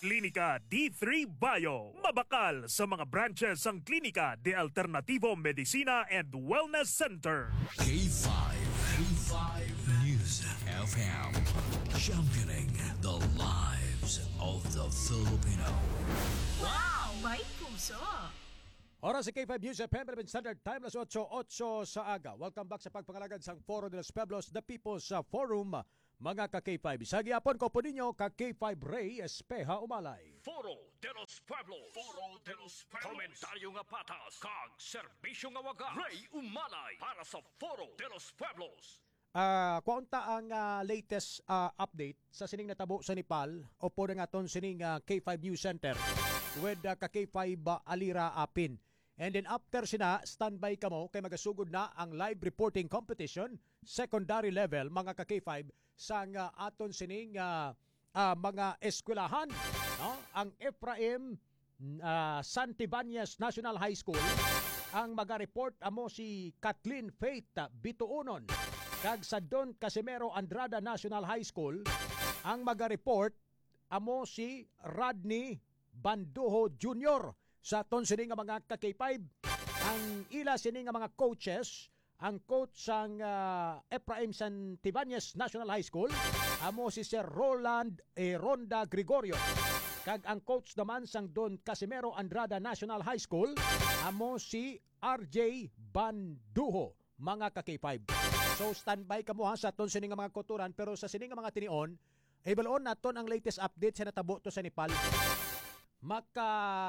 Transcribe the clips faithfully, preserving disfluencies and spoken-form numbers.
Klinika D three Bio. Mabakal sa mga branches ang Klinika de Alternativo Medicina and Wellness Center. K five. K five News F M. Championing the lives of the Filipino. Wow! May puso! Oras sa K five News F M, Philippine Standard Time, alas otso otso sa aga. Welcome back sa pagpangalagad sa Foro de los Pueblos, the People's Forum, mga ka-K five. Sa gihapon ko po ninyo, ka-K five Ray Espeja Umalay. Foro de los Pueblos. Foro de los Pueblos. Komentaryo nga patas, kag serbisyo nga wagas. Ray Umalay para sa Foro de los Pueblos. Uh, Kuunta ang uh, latest uh, update sa sining natabo sa Nepal o po na nga ton sining uh, K five News Center with uh, ka-K five uh, Alira Apin. And then after sina, standby ka mo kay magasugod na ang live reporting competition, secondary level, mga ka-K five, sa uh, aton sining uh, uh, mga eskwelahan. No? Ang Ephraim uh, Santibanias National High School, ang maga-report amo si Kathleen Faith Bituonon. Kag sa Don Casimero Andrada National High School, ang maga-report amo si Rodney Banduho Junior Sa ton sini nga mga ka-K five, ang ila sini nga mga coaches, ang coach sang uh, Ephraim Santibanias National High School, amo si Sir Roland eh, Ronda Gregorio. Kag ang coach naman sang Don Casimero Andrada National High School, amo si R J Banduho, mga ka-K five. So standby ka mo ha sa ton sini nga mga kuturan, pero sa sini nga mga tinion, ibaloon naton ang latest update sa natabo to sa Nepal. Maka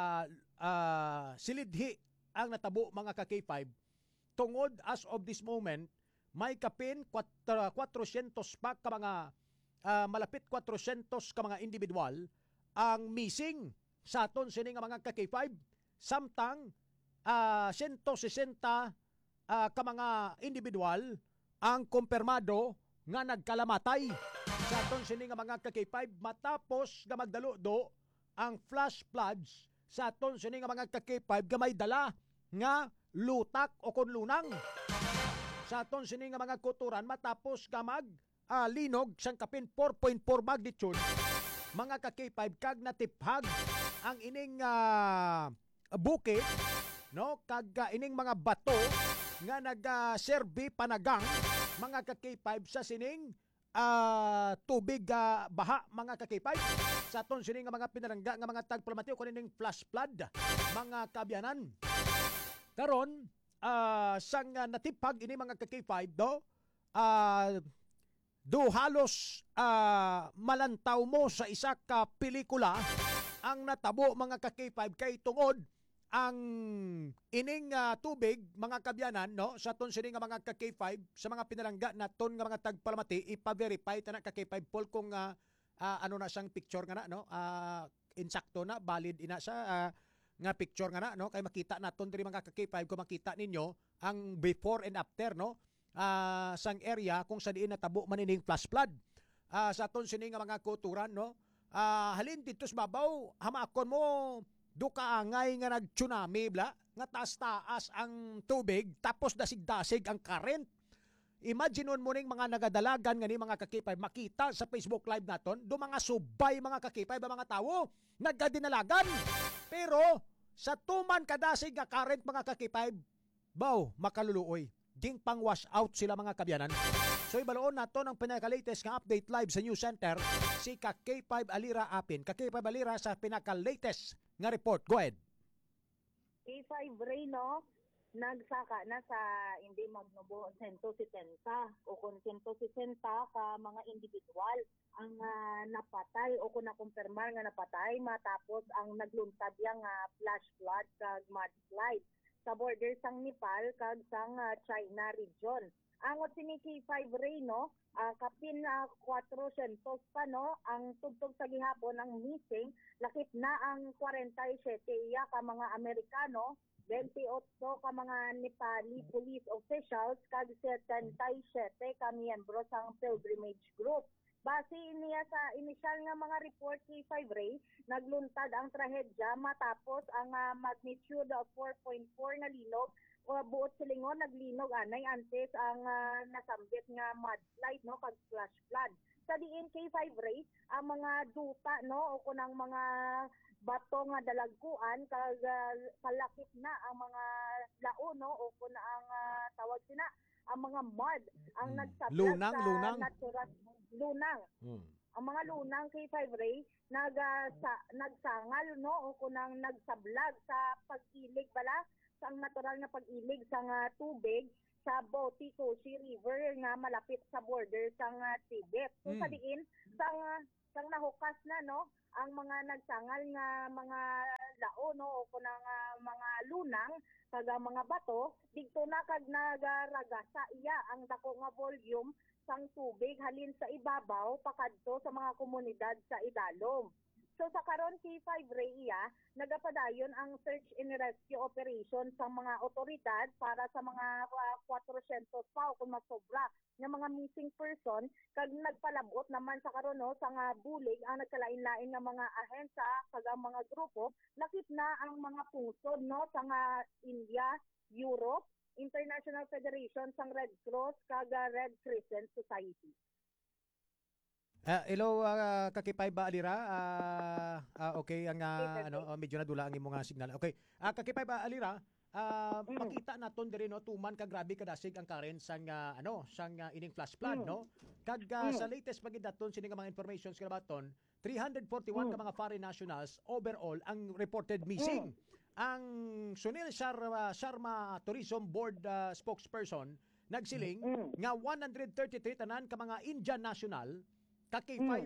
uh, silidhi ang natabo mga ka-K five tungod as of this moment may kapin four hundred pa ka mga uh, malapit four hundred ka mga individual ang missing sa aton sini nga mga ka-K five samtang uh, one hundred sixty uh, ka mga individual ang kumpirmado nga nagkalamatay sa aton sini nga mga ka-K five matapos nga magdalo-do ang flash floods sa aton sini nga mga ka-K five gamay dala nga lutak o kunlunang sa aton sini nga mga kuturan matapos ka mag uh, linog sang kapin four point four magnitude mga ka-K five kag natiphag ang ining uh, bukid no kag uh, ining mga bato nga nag-serbi uh, panagang mga ka-K five sa sining uh, tubig uh, baha mga ka-K five sa aton sini nga mga pinarangga nga mga tagplamatyo kuning flash flood mga kabyanan karon uh, sang uh, natipag ini mga ka-K five do uh, do halos uh, malantaw mo sa isa ka pelikula ang natabo mga ka-K five kay tungod ang ining uh, tubig mga kabyanan no sa aton sini nga mga ka-K five sa mga pinarangga naton nga mga tagpalamati ipa-verify tanan ka-K five poll kung uh, Uh, ano na siyang picture nga na no uh, insakto na valid ina sa uh, nga picture nga na no kay makita naton diri mga ka-K five kung makita ninyo ang before and after no uh, sang area kung sa diin natabo manining flash flood uh, sa aton sini nga mga kuturan no uh, halin dito sa babaw hamakon mo duka angay nga nag tsunami bla nga taas-taas ang tubig tapos dasig-dasig ang current. Imagineon mo ning mga nagadalagan nga ni mga ka-K five makita sa Facebook Live naton do mga subay mga ka-K five mga tao nagkadinalagan pero sa tuman kadasig nga current mga ka-K five baw makaluluoy ding pang wash out sila mga kabyanan. So ibaloon naton ang pinaka-latest nga update live sa News Center si ka-K five Alira Apin. Ka-K five Alira sa pinaka-latest nga report. Go ahead. K five Ray no nagsaka na sa hindi magnubo one hundred sixty o kung one hundred sixty ka mga individual ang uh, napatay o kung nakumpirmar nga napatay matapos ang nagluntad yang uh, flash flood kag mudslide sa border sang Nepal kag sang uh, China region. Angot sini K five Ray no uh, kapin uh, four hundred pa no ang tugtog sa gihapon ang missing lakip na ang forty-seven iya ka mga Amerikano twenty-eight ka mga Nepali police officials kag seventy-seven ka miyembro sang pilgrimage group. Base niya sa initial nga mga report kay five Ray, nagluntad ang trahedya matapos ang uh, magnitude of four point four na linog o buot silingon naglinog anay antes ang uh, nasambit nga mudslide no kag flash flood. sa diin K five Ray ang mga duta no o kunang mga bato nga dalagkuan kag uh, kalakip na ang mga lao no o kun ang uh, tawag sina ang mga mud ang Hmm. nagsablag Lunang, sa lunang? natural lunang Hmm. ang mga lunang K five Ray nag uh, sa, nagsangal no o kunang nagsablag sa pag-ilig bala sa ang natural nga pag-ilig sa nga tubig sa Boti Koshi River nga malapit sa border sa nga Tibet. So sa Mm. diin sang sang nahukas na no ang mga nagsangal nga mga lao no o kunang uh, mga lunang kag ang mga bato didto na kag nagaragasa iya ang dako nga volume sang tubig halin sa ibabaw pakadto sa mga komunidad sa idalom. So sa karon K five Ray iya nagapadayon ang search and rescue operation sa mga otoridad para sa mga uh, four hundred pa o kung masobra nga mga missing person kag nagpalabot naman sa karon no sa nga bulig ang nagkalain-lain nga mga ahensya kag ang mga grupo lakip na ang mga pungsod no sa nga India, Europe, International Federation sang Red Cross kag uh, Red Crescent Society. Ah, hello uh, kakipay ba Alira? Ah, ah, okay ang ah, Okay, ano oh, medyo nadula ang imong nga signal. Okay. Ah, kakipay ba Alira? Ah, Mm. makita naton diri no tuman ka grabe kadasig ang current sang ah, ano sang ah, ining flash flood Mm. no. Kag ah, Mm. sa latest pagidaton sini nga mga informations kalabaton three hundred forty-one ka Mm. mga foreign nationals overall ang reported missing. Ang Sunil Sharma, Sharma Tourism Board ah, spokesperson nagsiling Mm. nga one hundred thirty-three tanan ka mga Indian national ka K five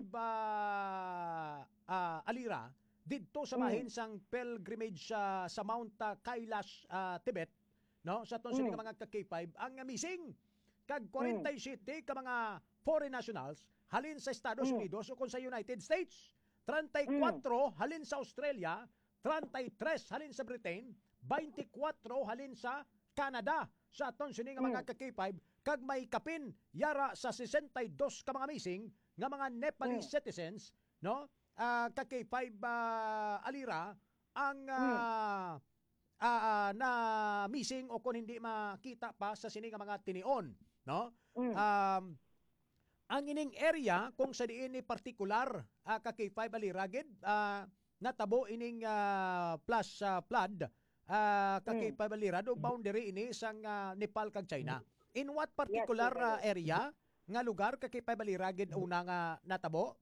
ah, ah, Alira didto sa Mm. bahin sang pilgrimage sa sa Mount ah, Kailash, ah, Tibet no sa ton Mm. nga mga ka K five ang missing kag forty-seven ka mga foreign nationals halin sa Estados Mm. Unidos o kung sa United States, thirty-four halin sa Australia, thirty-three halin sa Britain, twenty-four halin sa Canada sa aton sini nga mga Mm. ka K five kag may kapin yara sa sixty-two ka mga missing nga mga Nepalese Mm. citizens no ah, ka K five ah, Alira ang ah, ah, ah, na missing o kung hindi makita pa sa sini nga mga tinion no Mm. um, ang ining area kung sa diin ni partikular ah, ka K five Alira gid ah, natabo ining ah, plus ah, flood ah, ka K Mm. five Alira do boundary ini sang ah, Nepal kag China. In what particular Yes, ah, area nga lugar ka K five Alira gid una nga natabo?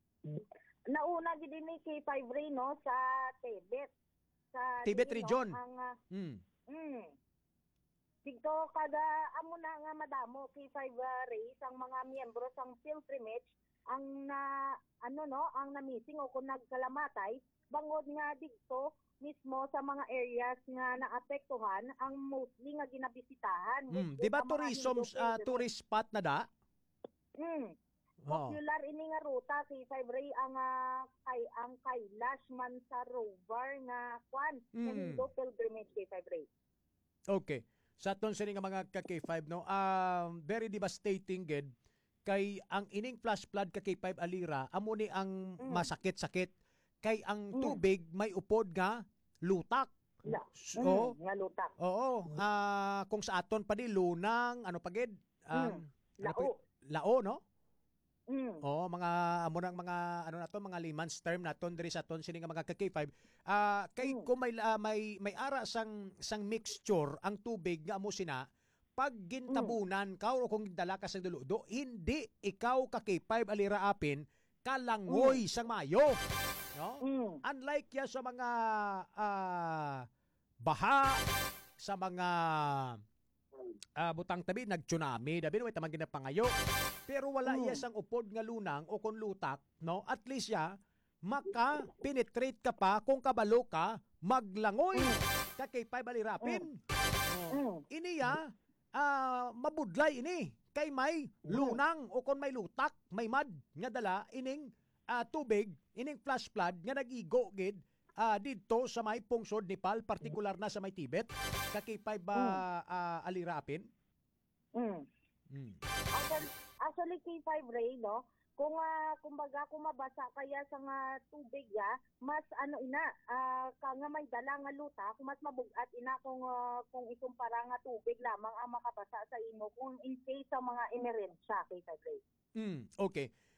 Nauna gid ni K five Ray no sa Tibet. Sa Tibet diin, no, region. ang ah, Hmm. mm, Dito kada amo na nga madamo K five uh, Ray ang mga miyembro sang pilgrimage ang na ano no ang na missing o kung nagkalamatay bangod nga dito mismo sa mga areas nga naapektuhan ang mostly nga ginabisitahan. Hmm. which Di is ba ang mga tourism Hindu ah, pilgrimage. tourist spot na da? Mm. Oh. Popular ini nga ruta K five Ray ang ah, kay ang Kailash Mansarovar nga kwan Mm. sa Hindu pilgrimage K five Ray. Okay. Sa aton sini nga mga ka K five no, um, very devastating gid kay ang ining flash flood ka K five Alira amo ni ang Mm. masakit-sakit kay ang Mm. tubig may upod nga lutak. La. So, Mm, nga lutak. oo, ah, kung sa aton pa di lunang ano pagid um, Mm. ano pa- Lao. lao no? Mm. Oo, mga amo nang mga ano na to, mga layman's term naton diri sa aton sini nga mga ka K five. Ah, kay Mm. kung may ah, may may ara sang sang mixture ang tubig nga amo sina pag gintabunan ka o kung dala ka sa duludo, hindi ikaw ka K five Alira apin kalangoy sang mayo. No? Mm. Unlike ya sa mga ah, baha, sa mga ah, butang tabi, nag-tsunami, dabi no, tamang ginapangayo. Pero wala Mm. iya sang upod nga lunang o kung lutak, no? At least ya, maka-penetrate ka pa kung kabalo ka, maglangoy. Ka kay pay balirapin. Oh. Mm. Ini ya, ah, mabudlay ini. Kay may lunang o kung may lutak, may mud nga dala, ining ah, tubig, ining flash flood nga nag-igo gid ah, dito sa may pungsod Nepal, partikular na sa may Tibet, kakipay ba ah, alirapin? Mm. Mm. Actually, actually K five Ray, no? Kung uh, kumbaga kung mabasa kaya sa nga tubig ya, mas ano ina, ah, ka nga may dala nga luta, kung mas mabugat ina kung ah, kung ikumpara nga tubig lamang ang makabasa sa imo kung in case sa mga emerensya K five Ray. Mm, okay.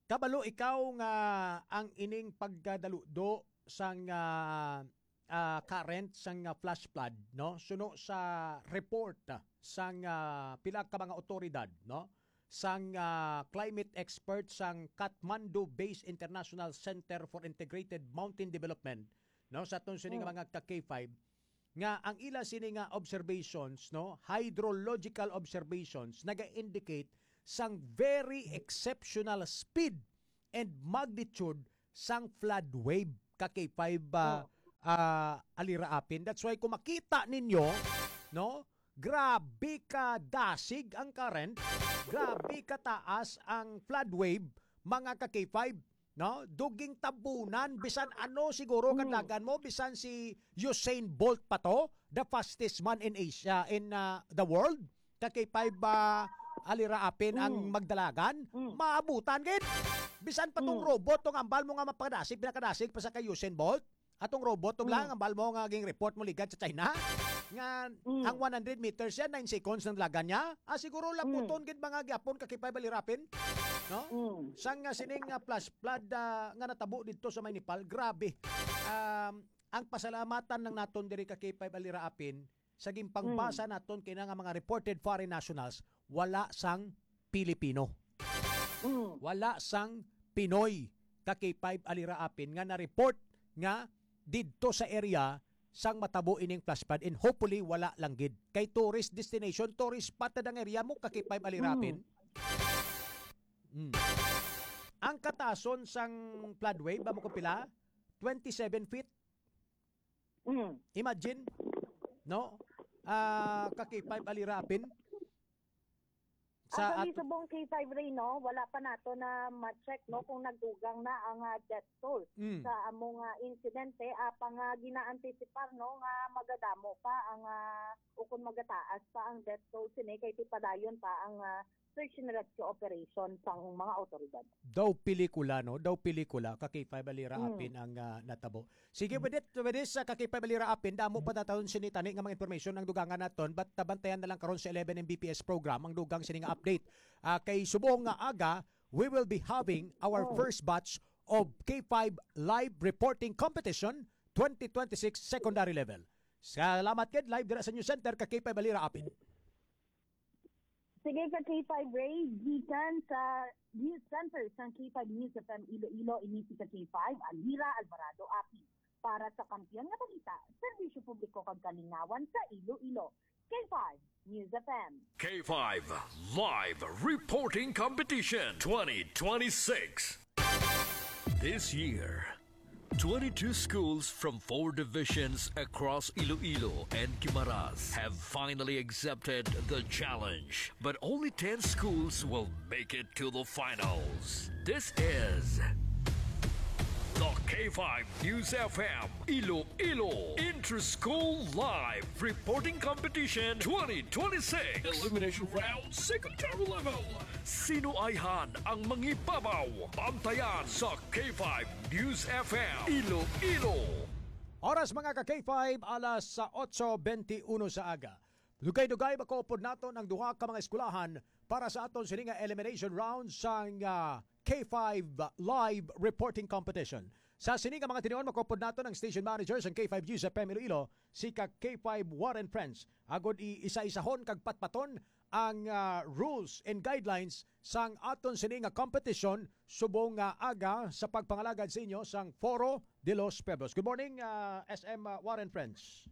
Kabalo ikaw nga ang ining pagkadaludo sang uh, uh, current sang uh, flash flood, no? Suno sa report uh, sang uh, pila ka mga otoridad, no? Sang uh, climate expert sang Kathmandu-based International Center for Integrated Mountain Development, no? Sa aton sini nga mga ka K five nga ang ila sini nga observations, no? Hydrological observations naga-indicate sang very exceptional speed and magnitude sang flood wave ka K five uh, uh, alira apin. That's why kung makita ninyo, no, grabe ka dasig ang current, grabe ka taas ang flood wave mga ka K five, no? Duging tabunan bisan ano siguro kadlagan mo, bisan si Usain Bolt pa to, the fastest man in Asia, in uh, the world, ka K five uh, alira apin mm. ang magdalagan, mm. maabutan gid. Bisan pa tong mm. robot tong ambal mo nga mapakadasig, pinakadasig pa sa kay Usain Bolt. Atong robot tong mm. lang ambal mo nga ging report mo ligad sa China nga mm. ang one hundred meters yan nine seconds nang dalagan niya. Ah siguro laputon mm. gid mga gyapon ka K five alira apin. No? Mm. Sang nga sining nga flash flood uh, nga natabo dito sa Maynipal, grabe. Um, ang pasalamatan ng naton diri ka K five alira apin sa ginpangbasa mm. naton kina nga mga reported foreign nationals, wala sang Pilipino. Mm. Wala sang Pinoy ka K five alira apin nga na-report nga didto sa area sang matabo ining flash flood, and hopefully wala lang gid. Kay tourist destination, tourist spot ang area mo ka K five alira apin. Mm. Mm. Ang katason sang flood wave ba mo ko pila? twenty-seven feet. Mm. Imagine, no? Uh, ka K five alira apin. Sa Actually, at- sa buong K five rin, no, wala pa nato na ma-check, no, kung nagdugang na ang uh, death toll mm. sa among uh, insidente. Uh, pang uh, gina-anticipar, no, nga magadamo pa ang, uh, o kung magataas pa ang death toll, sini, kay tipadayon pa ang uh, search and rescue operation sa mga otoridad. Daw pelikula, no? Daw pelikula, ka K five alira apin mm. ang uh, natabo. Sige, mm. with it, with this, uh, ka K five alira apin, damo pa tatawon sinitani nga mga information ang dugangan naton, but tabantayan na lang karon sa eleven M B P S program ang dugang sining update. Uh, kay subong nga aga, we will be having our oh. first batch of K five live reporting competition twenty twenty-six secondary level. Salamat kid, live dira sa News Center ka K five alira apin. Sige ka K five Ray, gikan sa News Center sa K five News F M Iloilo, inisi ka K five, Alira Alvarado Api. Para sa kampiyon nga balita, serbisyo publiko kag kalinawan sa Iloilo. K five News F M. K five Live Reporting Competition twenty twenty-six. This year, twenty-two schools from four divisions across Iloilo and Guimaras have finally accepted the challenge, but only ten schools will make it to the finals. This is the K five News F M Iloilo Inter-School Live Reporting Competition twenty twenty-six. Elimination Round Secondary Level. Sino ayhan ang mangibabaw? Bantayan sa K five News F M Iloilo. Oras mga ka K five, alas sa eight twenty-one sa aga. Dugay-dugay makopod naton ang duha ka mga eskwelahan para sa aton sini nga elimination round sa uh, K five Live Reporting Competition. Sa sini nga mga tinuon makopod naton ang station manager sa K five News F M Iloilo, si ka K five Warren Friends. Agod i-isa-isahon kag patpaton ang uh, rules and guidelines sang aton sini nga competition subong nga uh, aga sa pagpangalagad sa inyo sang Foro de los Pueblos. Good morning uh, S M uh, Warren Friends.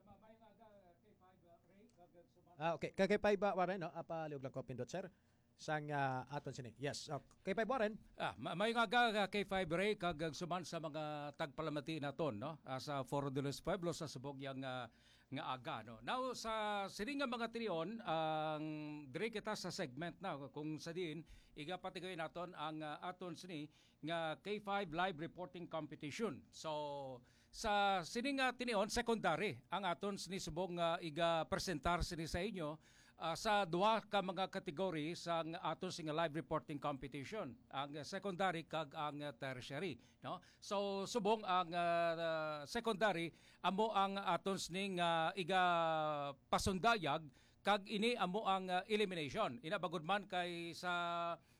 Ah, okay. Kay K five uh, Warren, no? Apa liog lang ko pindot, sir. Sang uh, aton sini. Yes. Uh, K five Warren. Ah, may nga ga K five Ray kag suman sa mga tagpalamati naton, no? Uh, sa Foro de los Pueblos sa subog yang uh, nga aga, no. Now sa sini nga mga tinion ang um, dire kita sa segment na kung sa diin igapatigoy naton ang uh, aton sini nga K five Live Reporting Competition. So sa sini nga tinion secondary ang aton sini subong nga uh, iga presentar sini sa inyo uh, sa duha ka mga kategory sa aton sini live reporting competition, ang uh, secondary kag ang uh, tertiary, no. So subong ang uh, secondary amo ang aton sini nga uh, iga pasundayag kag ini amo ang uh, elimination. Ina bagod man kay sa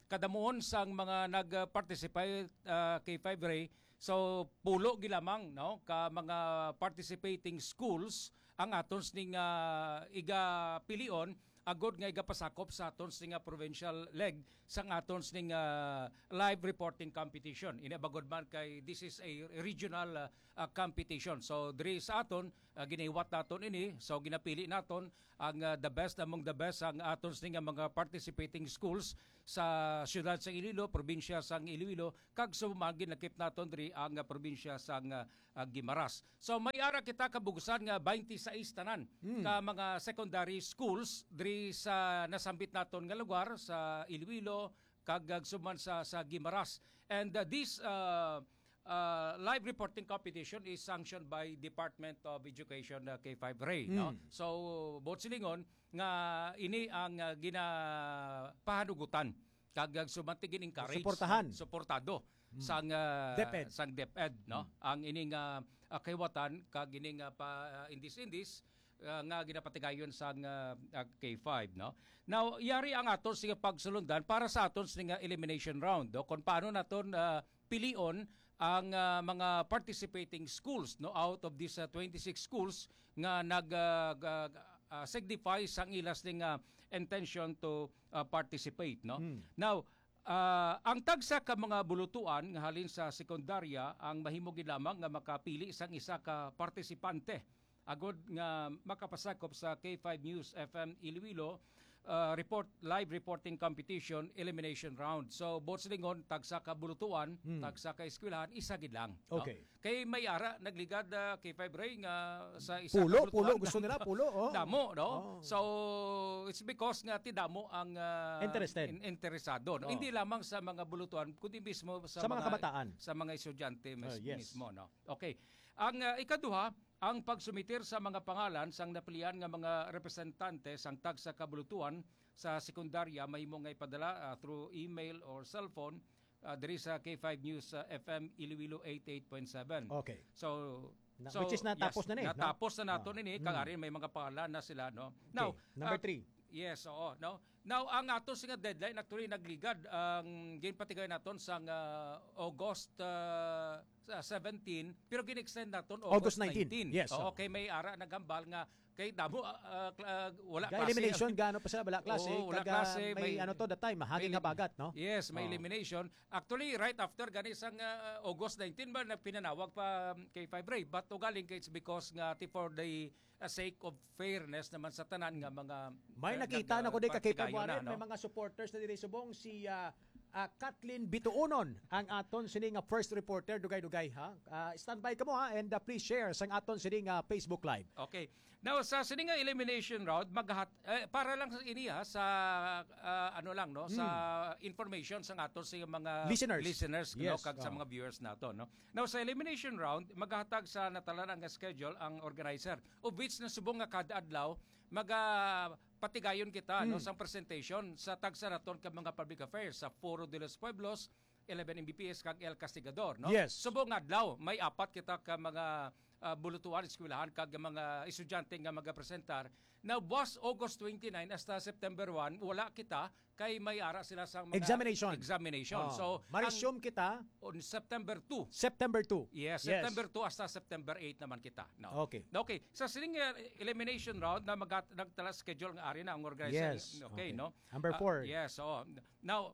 kadamuhon sang mga nag-participate uh, K five Ray, so pulo gilamang no ka mga participating schools ang atons ning uh, iga pilion agod nga igapasakop sa atons ning uh, provincial leg sang atons ning uh, live reporting competition. Inabagod man kay this is a regional uh, uh, competition. So diri sa aton uh, giniwat naton ini, so ginapili naton ang uh, the best among the best ang atons ning uh, mga participating schools sa siyudad sa Iloilo, probinsya sang Iloilo, kag sumagin nakip naton diri ang uh, probinsya sang uh, uh, Guimaras. So may ara kita kabugusan nga twenty-six tanan mm. ka mga secondary schools diri sa nasambit naton nga lugar sa Iloilo kag suman sa sa Guimaras. And uh, this uh, uh, live reporting competition is sanctioned by Department of Education uh, K five Ray, mm. no? So both silingon nga ini ang uh, ginapahanugutan kag sumantigin encourage Suportahan. suportado mm. sang uh, DepEd. sang DepEd, no? Mm. Ang ining uh, uh, kaywatan kag ining uh, pa uh, indis indis uh, nga ginapatigayon sang uh, uh, K five, no? Now yari ang aton sa pagsulundan para sa aton sa elimination round, no? Kung paano naton uh, pilion ang uh, mga participating schools, no, out of these uh, twenty-six schools nga nag uh, uh, signify sang ilas ning uh, intention to uh, participate, no. Mm. Now uh, ang tagsa ka mga bulutuan nga halin sa sekundarya ang mahimo gid lamang nga makapili sang isa ka partisipante agod nga makapasakop sa K five News F M Iloilo uh, report live reporting competition elimination round. So both silingon tagsa ka bulutuan, hmm. tagsa ka eskwelahan, isa gid lang. Okay. No? Kay may ara nagligad uh, K five Ray nga sa isa pulo, ka bulutuan. pulo gusto nila pulo, oh. Damo, no? Oh. So it's because nga ti damo ang uh, interested. In- interesado. No? Oh. Hindi lamang sa mga bulutuan kundi mismo sa, sa mga, mga kabataan, sa mga estudyante mis- uh, yes. mismo, no. Okay. Ang uh, ikaduha, ang pagsumitir sa mga pangalan sang napilian nga mga representante sang tag sa kabulutuan sa sekundarya mahimo nga ipadala uh, through email or cellphone uh, diri sa K five News uh, F M Iloilo eighty-eight point seven. Okay. So Na, so, which is natapos yes, na ni. Natapos no? na nato oh. ni mm. kagari may mga pangalan na sila, no. Now, okay. Number uh, three. Yes, oo, no. Now ang ato nga deadline actually nagligad ang um, ginpatigay naton sang uh, August uh, seventeen pero gin-extend naton August, August nineteen. Yes. Oo, okay, may ara nagambal nga kay damo uh, uh, wala Ga klase. elimination gaano pa sila wala klase. Oo, wala Kaga klase, may, may ano to that time mahaging may, habagat, no? Yes, may oh. elimination. Actually right after gani sang uh, August nineteen ba nagpinanawag pa um, K five Ray, but ugaling kay it's because nga ti for the uh, sake of fairness naman sa tanan nga mga may uh, nakita na ko di ka K five na, no? may mga supporters na diri subong si uh, uh, Kathleen Bituonon ang aton sining uh, first reporter dugay-dugay ha. Uh, standby ka mo ha and uh, please share sang aton sining uh, Facebook live. Okay. Now sa sining nga elimination round maghat eh, para lang sa ini ha sa uh, ano lang no hmm. sa information sa aton sa mga listeners, listeners yes. no kag oh. sa mga viewers nato, no. Now sa elimination round maghatag sa natalan nga schedule ang organizer of which na subong nga kada adlaw maga patigayon kita hmm. no sa presentation sa tagsa naton ka mga public affairs sa Foro de los Pueblos, eleven M B P S kag El Castigador, no. Yes. Subong adlaw may apat kita ka mga uh, bulutuan eskwelahan kag mga estudyante nga magapresentar. Now buwas August twenty-nine hasta September one wala kita kay may ara sila sa mga examination. Examination. Oh. So ma-resume kita on September two. September two. Yes, yes. September two hasta September eight naman kita. No. Okay. Okay. Sa sining uh, elimination round na magat nagtala schedule nga ari na ang organizer. Yes. Okay, okay, no. Number four. Uh, yes, so now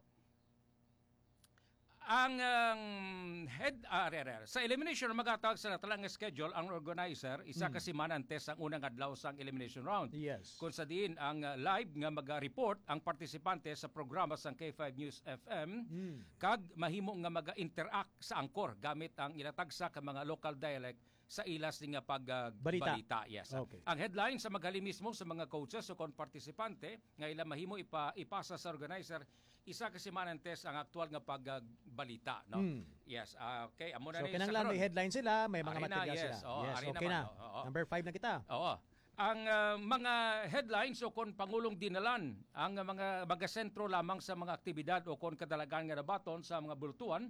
ang um, head uh, are, are, sa elimination magatawag sa natalang schedule ang organizer isa mm. kasi manantes ang unang adlaw sang elimination round. Yes. Kung sa diin ang uh, live nga maga-report ang partisipante sa programa sang K five News F M mm. kag mahimo nga maga-interact sa angkor gamit ang ilatagsa ka mga local dialect sa ilas nga pag uh, balita. balita. Yes. Okay. Ang headline sa maghali mismo sa mga coaches o kon partisipante nga ila mahimo ipa, ipasa sa organizer isa kasi manantes ang aktual nga pagbalita, no. Mm. Yes. Uh, okay, amo na so, ni kinanglan may headline sila, may mga Arena, material yes. sila. Oh, yes, Arena okay man. na. Oh, oh. Number five na kita. Oo. Ang uh, mga headlines o kon pangulong dinalan ang uh, mga magasentro lamang sa mga aktibidad o kon kadalagan nga nabaton sa mga bultuan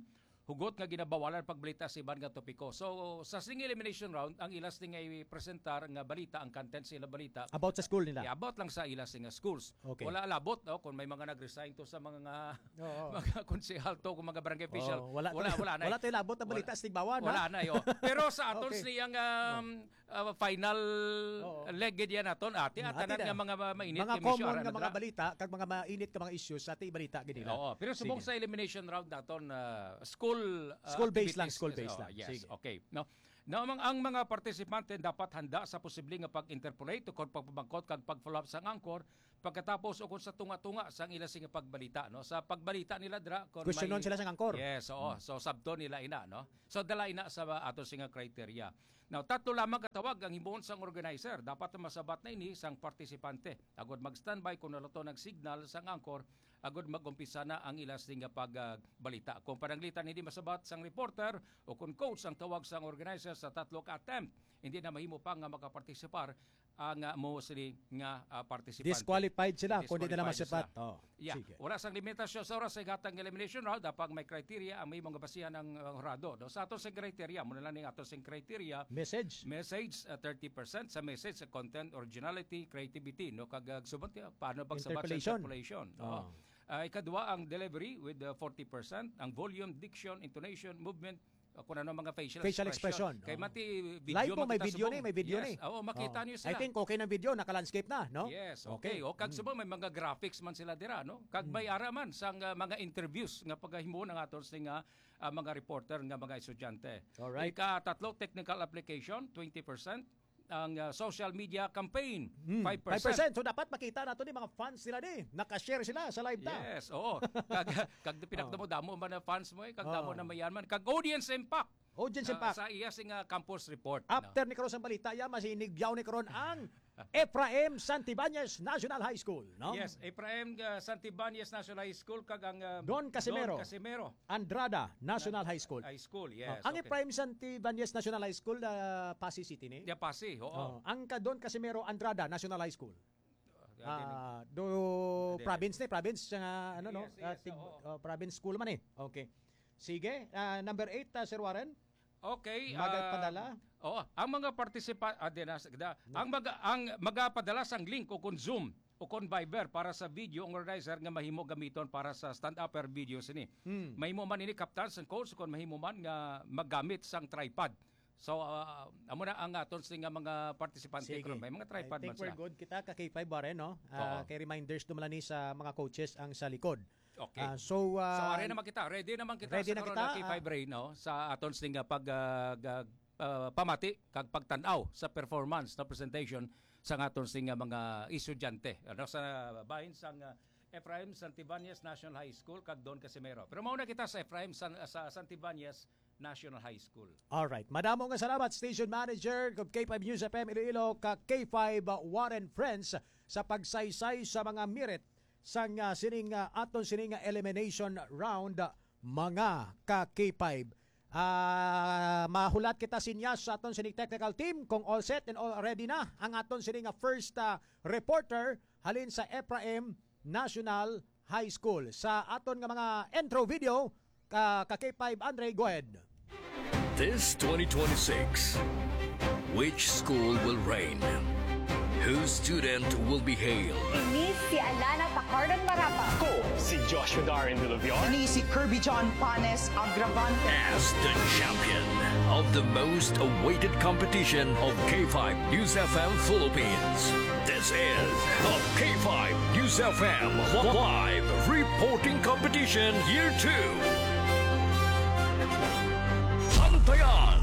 hugot nga ginabawalan pagbalita sa iban nga topiko. So sa sing elimination round ang ilas ni nga i-presentar nga balita, ang content sa ilang balita About sa school nila. yeah, about lang sa ilas nga schools. Okay. Wala alabot no kung may mga nag-resign to sa mga Oo. mga konsehal to kung mga barangay official. Oh, wala wala wala na. wala tayo labot na balita sa Tigbawan. Wala na yo. Pero sa aton Okay. niyang um, uh, final Oo. leg yan aton ati at Ati tanan na. nga mga mainit Mga nga common issue, nga aran mga na balita kag mga mainit ka mga issues sa ating balita gid nila. Oo, pero subong Sige. sa elimination round naton uh, school uh, School-based lang, activities. school-based Oh, lang. Yes, Sige. okay. No. Now, ang, ang mga partisipante dapat handa sa posibleng nga pag-interpolate o kung pagpabangkot kag pag-follow up sa angkor pagkatapos o kung sa tunga-tunga sa ilang sing pagbalita no. Sa pagbalita nila dra kung Questionon may- sila sa angkor. Yes, oo. So sabto nila ina no. So dala ina sa ato singa criteria. Now, tatlo lamang katawag ang himuon sang organizer. Dapat na masabat na ini sang partisipante. Agod mag-standby kung nalato nag-signal sang angkor, agod mag-umpisa na ang ilas nga pagbalita. Kung pananglitan hindi masabat sang reporter o kung coach ang tawag sang organizer sa tatlo ka attempt, hindi na mahimo pa nga makapartisipar ang uh, mo sili nga uh, partisipante. Disqualified sila kung di nila Disqualified masapat. Oh, Yeah, sige. wala sang limitasyon sa oras sa gatang elimination round dapat may criteria ang may mga basihan ng uh, horado. No? Sa ato sa criteria, muna lang ning ato sa criteria, Message. message uh, thirty percent sa message sa content, originality, creativity, no kag subot uh, paano pagsabat sa Interpolation. interpolation. Oh. Oo. Uh, ikadua ang delivery with uh, forty percent, ang volume, diction, intonation, movement, uh, kung ano mga facial, Facial expression. Kay Oh. mati video Live po, may makita video subong. ni, may video yes. ni. Oo, makita Oh. niyo I sila. think okay ng video, naka-landscape na, no? Yes, okay. O kag subong may mga graphics man sila dira, no? Kag may araman sang uh, mga interviews nga pagahimo ng aton sing uh, uh, mga reporter nga mga estudyante. Alright. Ika tatlo technical application twenty percent, ang uh, social media campaign Hmm, five five percent. percent. So dapat makita nato ni mga fans nila ni. Naka-share sila sa live ta. Yes, oo. Kag kag pinakdamo damo man na fans mo eh, kag damo Oh. na mayanman, kag audience impact. Audience uh, impact. sa iya sing uh, campus report. After ni karon sa balita, ya masinigyaw ni karon ang Ephraim Santibanez National High School, no? Yes, Ephraim uh, Santibanez National High School kag ang uh, Don Casimero. Don Casimero Andrada National High School. High School. Oh, Yes. ang okay. Ephraim Santibanez National High School, uh, Pasig City ni. Dia Pasig, oo. Oh, ang ka Don Casimero Andrada National High School. Uh, Ah, do Hindi. province ni, province uh, ano no? Yes, Ah, yes, tig- oo. oh, province school man eh. Okay. Sige, ah, number eight, uh, Sir Warren. Okay. Magagpadala? ah, Oo, ang mga participant ah, di na, da, ang mga ang magapadala sang link o kun Zoom o kun Viber para sa video ang organizer nga mahimo gamiton para sa stand-upper videos ini. Hmm. Mahimo man ini captain sang coach kun mahimo man nga maggamit sang tripod. So uh, amo na ang aton sing nga mga partisipante Sige. karon may mga tripod I man think we're sila. good kita ka K five Warren, no? Ah, Oo. kay reminders dumala ni sa mga coaches ang sa likod. Okay. Ah, so, So ah, are naman kita, ready naman kita ready na sa karon kita, na K five ah. Ray no sa aton sing nga pag ah, ga- ah, pamati kag pagtan-aw sa performance na presentation sa aton sing nga mga estudyante ano sa bahin sang ah, Ephraim Santibanez National High School kag Don Casimero. Pero mauna kita sa Ephraim San, sa Santibanez National High School. alright. Madamo nga salamat, Station Manager of K five News F M Iloilo, ka K five Warren Friends sa pagsaysay sa mga merit sang uh, sining uh, aton sining uh, elimination round uh, mga ka K five. Ah, mahulat kita sinyas sa aton sining technical team kung all set and all ready na ang aton sining uh, first uh, reporter halin sa Ephraim National High School. Sa aton nga mga intro video, ka, ka K five Andre, go ahead. This twenty twenty-six, which school will reign? Whose student will be hailed? Ini si Alana Tacardan Marapa. Ako, si Joshua Darin de Leviar. Ini si Kirby John Panes Agravante. As the champion of the most awaited competition of K five News F M Philippines. This is the K five News F M Live Reporting Competition Year two. Bantayan!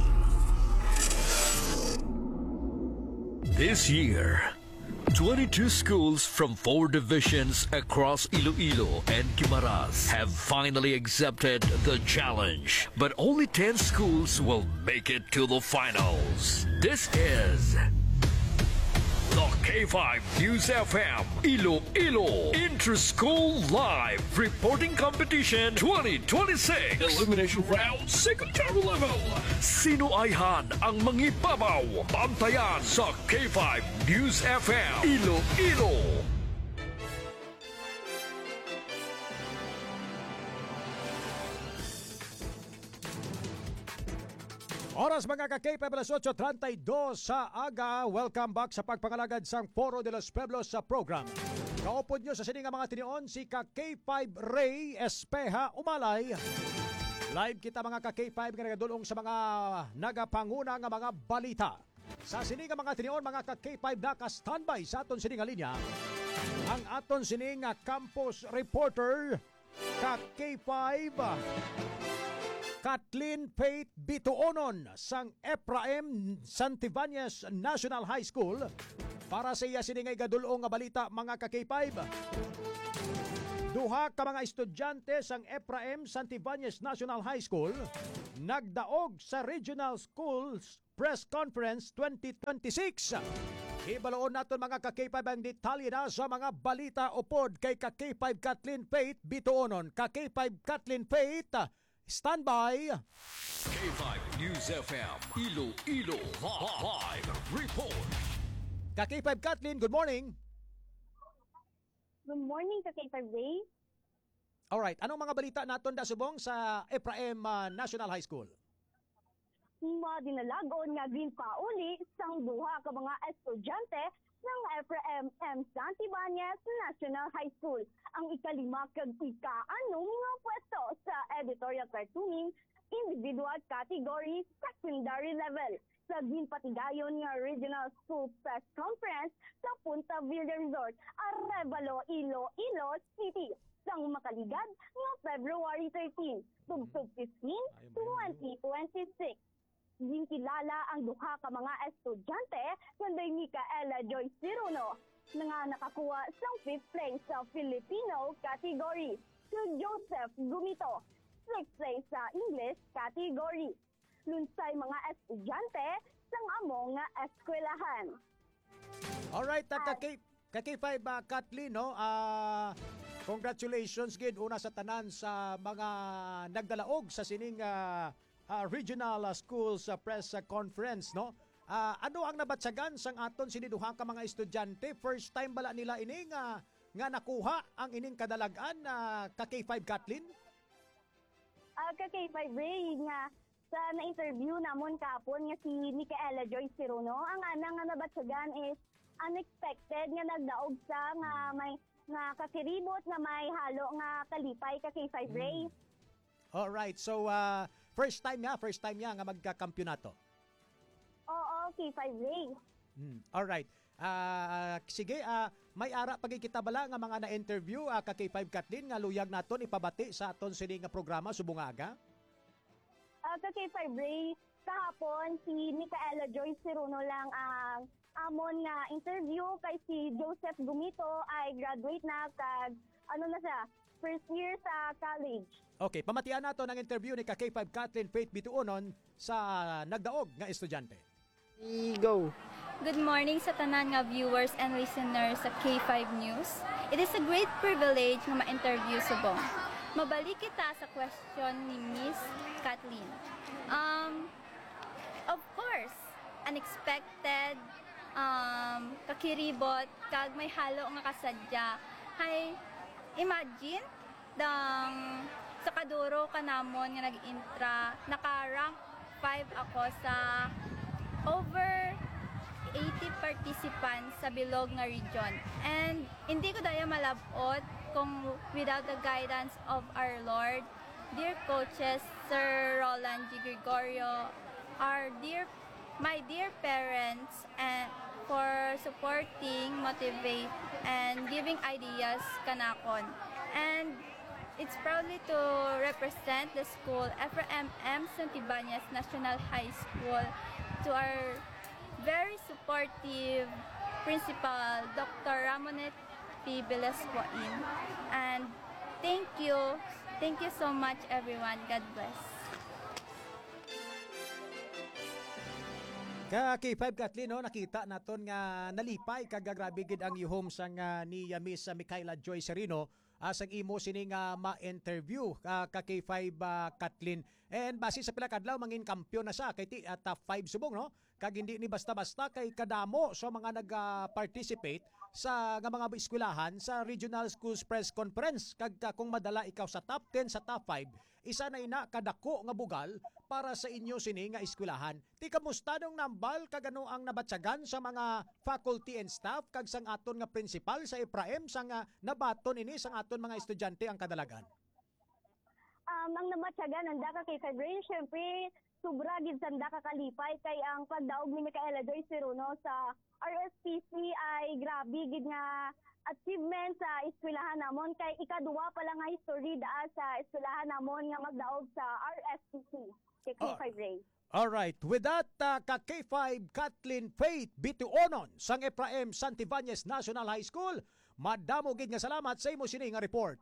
This year, twenty-two schools from four divisions across Iloilo and Guimaras have finally accepted the challenge. But only ten schools will make it to the finals. This is the K five News F M Iloilo Inter-School Live Reporting Competition twenty twenty-six. Elimination Round Secondary Level. Sino ayhan ang mangibabaw? Bantayan sa K five News F M Iloilo. Oras mga ka-K five alas eight thirty-two sa aga. Welcome back sa pagpangalagad sang Foro de los Pueblos sa program. Kaupod nyo sa sining nga mga tinion si ka-K five Ray Espeja Umalay. Live kita mga ka-K five nga nagadulong sa mga nagapanguna nga mga balita. Sa sining nga mga tinion mga ka-K five naka-standby sa aton sining nga linya. Ang aton sining nga campus reporter ka-K five Kathleen Faith Bituonon sang Ephraim Santibanez National High School para sa iya siningay gadulong nga balita mga ka-K five. Duha ka mga estudyante sang Ephraim Santibanez National High School nagdaog sa Regional Schools Press Conference twenty twenty-six. Ibaloon naton mga ka-K five ang detalye na sa mga balita upod kay ka-K five Kathleen Faith Bituonon. Ka-K five Kathleen Faith, stand by. K five News F M, Iloilo Live Report. Ka-K five Kathleen, good morning. Good morning sa K five Ray. Alright, anong mga balita naton da subong sa Ephraim uh, National High School? Madinalagon nga ginpauli sang duha ka mga estudyante ng Ephraim M. Santibanez National High School ang ikalima kag ika-anong nga pwesto sa editorial cartooning individual category secondary level sa ginpatigayon nga Regional School Press Conference sa Punta Villa Resort, Arevalo, Iloilo City sang makaligad nga February thirteen, tugtog fifteen, twenty twenty-six. Ginkilala ang duha ka mga estudyante kundi Micaela Joy Ciruno nga nakakuha sang fifth place sa Filipino category. Si Joseph Gumito, sixth place sa English category. Lunsay mga estudyante sang among nga eskwelahan. Alright, uh, ka-K five uh, Kathleen, no? Uh, congratulations gid una sa tanan sa mga nagdalaog sa sining uh, uh, Regional uh, Schools uh, Press uh, Conference, no? Uh, ano ang nabatsagan sang aton siniduha ka mga estudyante? First time bala nila ining uh, nga nakuha ang ining kadalagan na uh, ka-K five Kathleen? Uh, ka-K five Ray nga sa na-interview namon kapon nga si Micaela Joy Ciruno, ang anang nga nabatsagan is unexpected nga nagdaog sa nga may nga kakiribot nga may halo nga kalipay ka-K five Ray. Mm. All right. So uh, first time ya, first time ya nga magka-kampyonato. Oo, K five Ray. Mm. All right. Uh, sige, uh, may ara pagkikita bala nga mga na-interview uh, ka-K five Kathleen nga luyag naton ipabati sa aton sini nga programa subungaga. Uh, ka-K five Ray, kahapon si Micaela Joy Ciruno lang ang amon nga interview kay si Joseph Gumito ay graduate na kag ano na siya, first year sa college. Okay, pamatian nato ng interview ni ka-K five Kathleen Faith Bituonon sa nagdaog nga estudyante. Go. Good morning sa tanan nga viewers and listeners sa K five News. It is a great privilege nga ma-interview subong. Mabalik kita sa question ni Miss Kathleen. Um, of course, unexpected, um, kakiribot, kag may halo nga kasadya. Hay, imagine, dang sa kaduro kanamon nga nag-intra, naka-rank five ako sa over eighty participants sa bilog nga region. And hindi ko daya malabot kung without the guidance of our Lord, dear coaches, Sir Roland G. Gregorio, our dear, my dear parents, and for supporting, motivate, and giving ideas kanakon. And it's proudly to represent the school, Ephraim M. Santibanez National High School, to our very supportive principal, Doctor Ramonet P. Velascoin. And thank you. Thank you so much, everyone. God bless. Ka-K five Kathleen, no, nakita naton nga nalipay kagagrabe gid ang yuhom sang uh, ni uh, Miss uh, Micaela Joy Ciruno uh, sang imo sini nga ma-interview uh, ka-K five uh, Kathleen. And base sa pila kadlaw mangin kampiyon na siya kay ti at top five subong no. Kag hindi ni basta-basta kay kadamo sa mga nag-participate sa nga mga eskwelahan sa Regional Schools Press Conference. Kag ka, kung madala ikaw sa top ten sa top five, isa na ina kadako nga bugal para sa inyo sini nga eskwelahan. Ti kamusta nung nambal kag ano ang nabatsagan sa mga faculty and staff kag sang aton nga principal sa Ephraim sang nga nabaton ini sang aton mga estudyante ang kadalagan. Um, ang namatyagan ng Daka kay February, syempre, sobra gid sa Daka kalipay kay ang pagdaog ni Micaela Joyce Ciruno sa R S P C ay grabe gid nga achievement sa eskwelahan namon kay ikaduwa pa lang nga history daa sa eskwelahan namon nga magdaog sa R S P C kay K five Ray. Alright, with that, uh, ka K five Kathleen Faith Bituonon sang Ephraim Santibáñez National High School, madamo gid nga salamat sa imo sini nga report.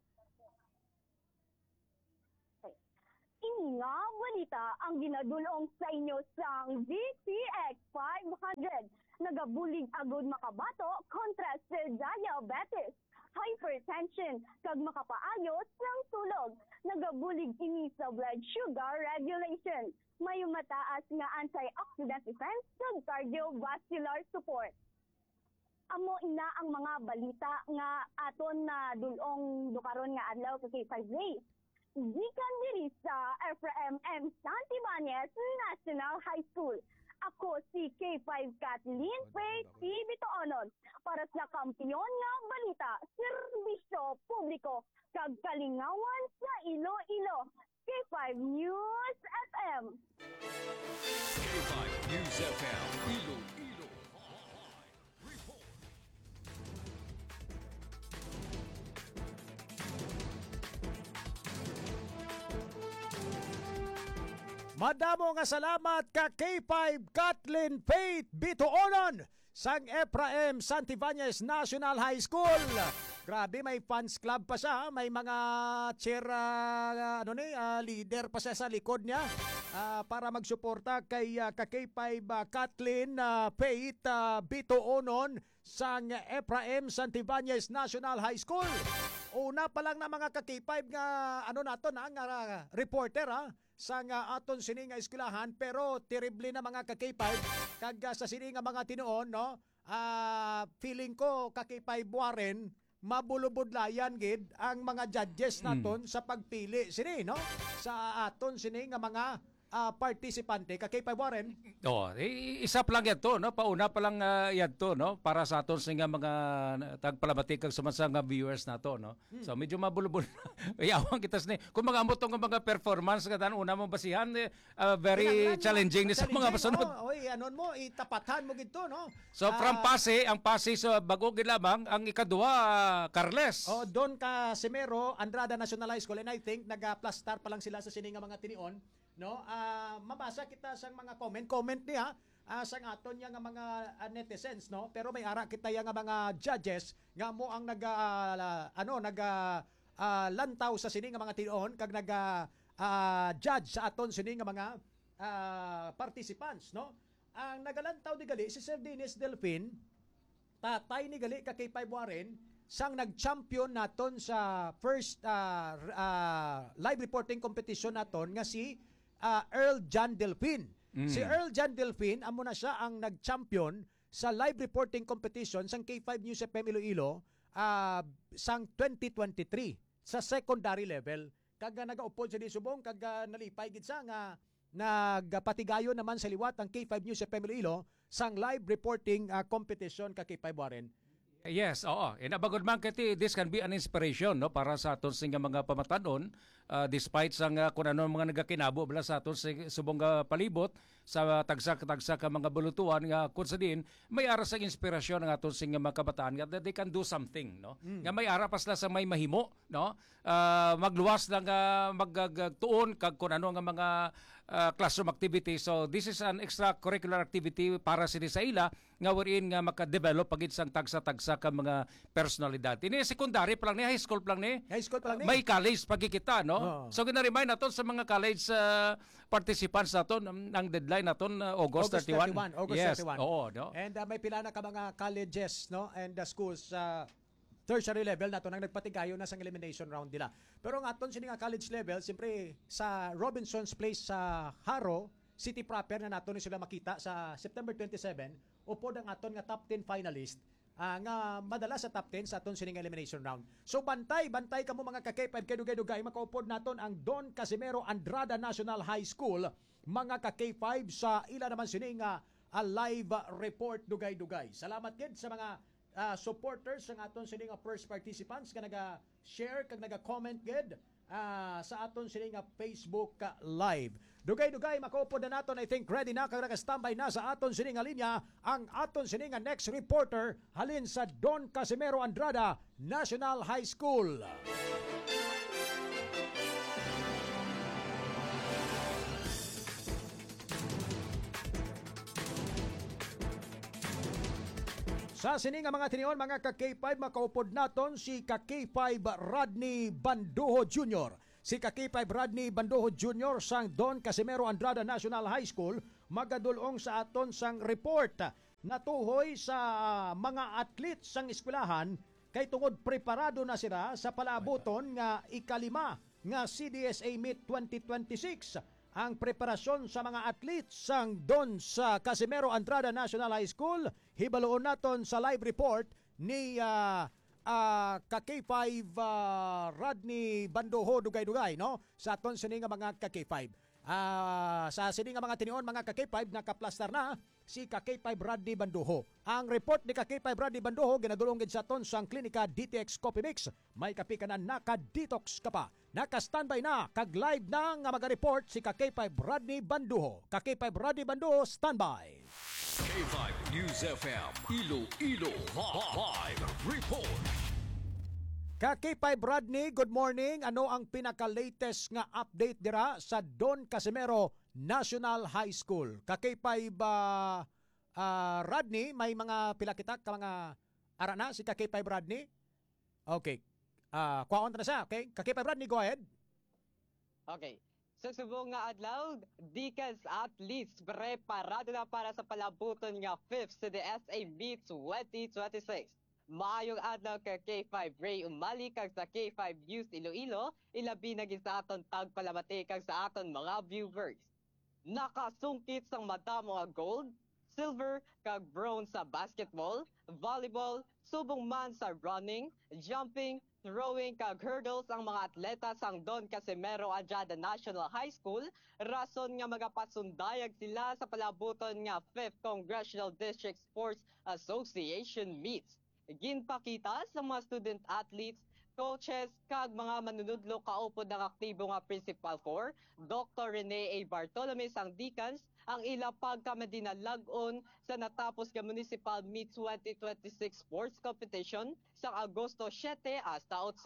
Ini nga balita ang ginadulong sa inyo sang D T X five hundred. Nagabulig agud makabato kontra sa diabetes, hypertension, kag makapaayos ng tulog. Nagabulig ini sa blood sugar regulation. May mataas nga antioxidant defense kag cardiovascular support. Amo ina ang mga balita nga aton na dulong dukaron nga adlaw sa K five Day. Gikan diri sa Ephraim M. Santibáñez National High School. Ako si K five Kathleen Faith Bituonon para sa kampiyon nga balita, serbisyo publiko, kag kalingawan sa Iloilo. K five News F M. K five News F M, Iloilo. Madamo nga salamat ka K five Kathleen Faith Bituonon sang Ephraim Santibáñez National High School. Grabe, may fans club pa siya, may mga cheer uh, ano ni uh, leader pa siya sa likod niya uh, para magsuporta kay uh, ka K five uh, Kathleen uh, Faith uh, Bituonon sang Ephraim Santibáñez National High School. Una pa lang na mga ka K five nga ano nato na nga uh, reporter ha sa nga aton sini nga eskwelahan, pero terrible na mga ka K five kag uh, sa sini nga mga tinuon no. Uh, feeling ko ka K five Warren mabulubudlayan gid ang mga judges naton mm. sa pagpili sini no sa aton sini nga mga uh, partisipante ka K five Warren. Oh, isa pa lang yan to, no? Pauna pa lang uh, yan to, no? Para sa aton sa nga mga tagpalamati kag sumansang nga viewers nato, no? Hmm. So medyo mabulubul. Ayawang kitas ni. Kung magamot tong mga performance nga tan una mong basihan, eh, uh, very Kailangan challenging ni sa mga masunod. Oh, oy, anon mo itapatan mo gid to, no? So uh, from Pasay, ang Pasay sa bago gid lamang, ang ikaduha uh, Carles. Oh, don ka Semero, Andrada National High School, and I think naga-plus star pa lang sila sa sini nga mga tinion. No, uh, mabasa kita sang mga comment comment niya uh, sang aton nga mga uh, netizens, no, pero may ara kita yang nga mga judges nga mo ang naga uh, ano naga uh, lantaw sa sini nga mga tinuon kag naga uh, judge sa aton sini nga mga uh, participants, no. Ang nagalantaw di gali si Sir Dennis Delfin, tatay ni gali ka K five Warren sang nag-champion naton sa first uh, uh, live reporting competition naton nga si Uh, Earl John Delfin. Mm. Si Earl John Delfin, amo na siya ang nag-champion sa live reporting competition sang K five News F M Iloilo uh, sang twenty twenty-three sa secondary level. Kaga nagaupod sa disubong, kaga nalipay gid sa nga nagpatigayon naman sa liwat ang K five News F M Iloilo sang live reporting uh, competition ka K five Warren. Yes, oo. Inabagod man kiti, this can be an inspiration no para sa aton sing mga pamatanon uh, despite sang uh, kung ano mga nagakinabo bala sa aton subong uh, palibot sa tagsa-tagsa ka mga bulutuan nga kun sa din may ara sa inspirasyon ng aton sing mga kabataan nga that they can do something no. Mm. Nga may ara pasla sa may mahimo no. Uh, magluwas lang uh, magtuon kag kun ano nga mga uh, classroom activity. So this is an extracurricular activity para sa sa ila nga wherein nga maka-develop pagid sang tagsa-tagsa ka mga personalidad. Ini secondary pa lang ni, high school pa lang ni. High school pa lang ni. May college pagkikita, no? Oh. So gina-remind naton sa mga college uh, participants naton ang deadline naton uh, August, August thirty-one. August yes. thirty-one. Oo, no? And uh, may pila na ka mga colleges, no? And the schools uh, tertiary level nato nang nagpatigayo na sa elimination round nila. Pero ang aton sini nga college level, siyempre sa Robinson's Place sa Haro City proper na nato ni sila makita sa September twenty-seven upod ang aton nga top ten finalist uh, nga madala sa top ten sa aton sini nga elimination round. So bantay, bantay kamo mga ka-K five kay dugay-dugay makaupod naton ang Don Casimero Andrada National High School mga ka-K five sa ila naman sini nga a live report dugay-dugay. Salamat gid sa mga uh, supporters ng aton sini nga first participants nga naga-share kag naga-comment gid uh, sa aton sini nga Facebook uh, live. Dugay-dugay makaupod na naton, I think ready na kag naka-standby na sa aton sini nga linya ang aton sini nga next reporter halin sa Don Casimero Andrada National High School. Sa sini nga mga tinion, mga ka-K five, makaupod naton si ka-K five Rodney Banduho Junior Si ka-K five Rodney Banduho Junior sang Don Casimero Andrada National High School magadulong sa aton sang report natuhoy sa mga athletes sang eskwelahan kay tungod preparado na sila sa palabuton nga ikalima nga C D S A Meet twenty twenty-six. Ang preparasyon sa mga athletes sang Don sa Casimero Andrada National High School, hibaloon naton sa live report ni uh, uh, ka-K five uh, Rodney Banduho dugay-dugay no sa aton sini nga mga ka-K five. Uh, sa sini nga mga tinion mga ka-K five nakaplastar na si ka-K five Rodney Banduho. Ang report ni ka-K five Rodney Banduho ginadulong gid sa aton sang klinika D T X Coffee Mix. May kapi ka na naka-detox ka pa. Naka-standby na kag live na nga maga-report si ka-K five Rodney Banduho. ka-K five Rodney Banduho standby. K five News F M Iloilo Live Report. Ka-K five Rodney, good morning. Ano ang pinaka-latest nga update dira sa Don Casimero National High School? ka-K five uh, uh, Rodney, may mga pilakitak ka mga ara na si ka-K five Rodney? Okay. Uh, kuhaon na siya, okay? ka-K five Rodney, go ahead. Okay. Sa subong nga adlaw, Deacons athletes preparado na para sa palabuton nga fifth C D S A Meet twenty twenty-six. Maayong adlaw ka K five Ray umali kag sa K five News Iloilo, ilabi na gid sa aton tagpalamati kag sa aton mga viewers. Nakasungkit sang madamo nga gold, silver kag bronze sa basketball, volleyball, subong man sa running, jumping, throwing kag hurdles ang mga atleta sang Don Casimero Andrada National High School, rason nga magapasundayag sila sa palabuton nga fifth Congressional District Sports Association meets. Ginpakita sa mga student athletes, coaches kag mga manunudlo kaupod ng aktibo nga Principal Corps, Doctor Rene A. Bartolome sang Deacons, ang ila pagkamadinalag-on sa natapos ka Municipal Meet twenty twenty-six Sports Competition sa Agosto siyete hasta eight.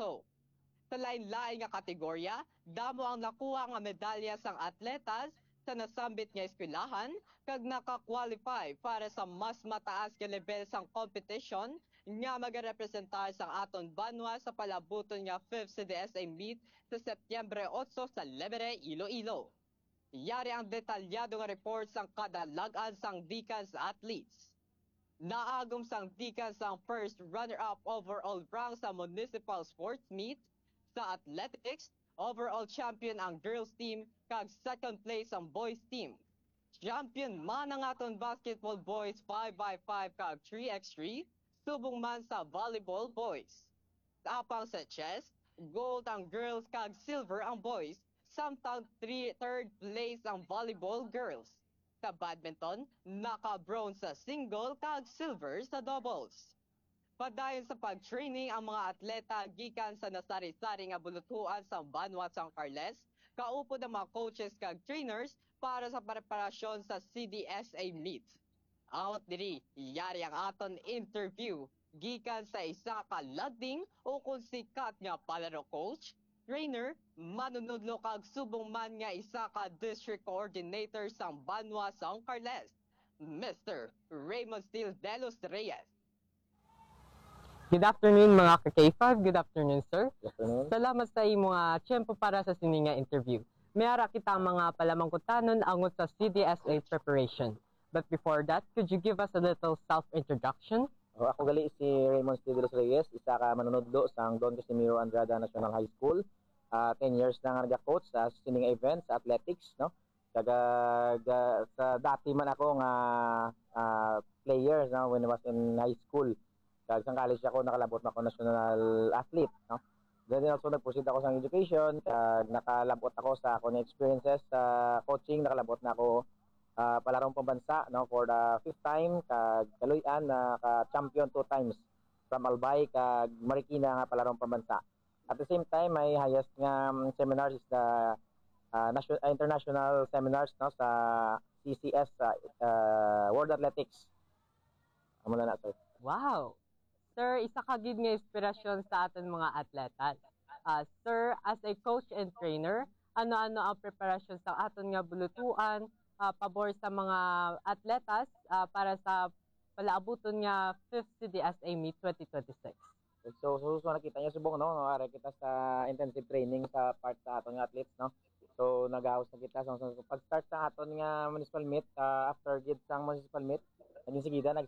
Sa lain-lain nga kategorya, damo ang nakuha nga medalya sang atletas sa nasambit nga eskwelahan kag naka-qualify para sa mas mataas nga level sang competition nga magarepresentar sang aton banwa sa palabuton nga fifth C D S A Meet sa Setyembre eight sa Lebere, Iloilo. Yari ang detalyado nga report sang kadalagan sang Deacons athletes. Naagom sang Deacons ang first runner-up overall rank sa Municipal Sports Meet. Sa athletics, overall champion ang girls team kag second place ang boys team. Champion man ang aton basketball boys five by five kag three by three, subong man sa volleyball boys. Apang sa chess, gold ang girls kag silver ang boys, samtang three, third place ang volleyball girls. Sa badminton, naka-bronze sa single kag silver sa doubles. Padayon sa pag-training ang mga atleta gikan sa nasari-sari nga bulutuan sa Banwa San Carles, kaupod ang mga coaches kag trainers para sa preparasyon sa C D S A Meet. Out diri, yari ang aton interview gikan sa isa ka lading o kung sikat nga palaro coach, trainer, manunudlo kag subong man nga isa ka district coordinator sa Banwa San Carles, Mister Raymond Steele de los Reyes. Good afternoon mga ka-K five, good afternoon sir. Good afternoon. Salamat sa imo nga tiyempo para sa sini nga interview. Mayara kita mga palamangkutanon angot sa C D S A preparation. But before that, could you give us a little self-introduction? Oh, ako gali si Raymond Steve de los Reyes, isa ka manunodlo sa Don Casimiro Andrada National High School. Uh, ten years na nga nag-coach sa sining events, sa athletics, no? Kaga ga, sa dati man ako nga uh, player, no, when I was in high school. Kag sa college ako nakalabot na ako national athlete, no? Then also nag-proceed ako sa education, kag nakalabot ako sa akong experiences sa coaching, nakalabot na ako uh, palarong pambansa, no, for the fifth time, kag kaluyan na uh, champion two times from Albay kag Marikina nga palarong pambansa. At the same time, my highest nga um, seminars is the uh, national, uh, international seminars, no, sa C C S, uh, uh, World Athletics. Amo na na, sir. Wow! Sir, isa ka gid nga inspirasyon sa aton mga atleta. Uh, sir, as a coach and trainer, ano-ano ang preparasyon sa aton nga bulutuan, uh, pabor sa mga atletas uh, para sa palaabuton nga fifth C D S A Meet twenty twenty-six? So, so, so nakita niyo subong, no, no, ara kita sa intensive training sa part sa aton nga athletes, no. So nag-house na kita so, so, so pag-start sa aton nga municipal meet, uh, after gid sang municipal meet, naging sigida nag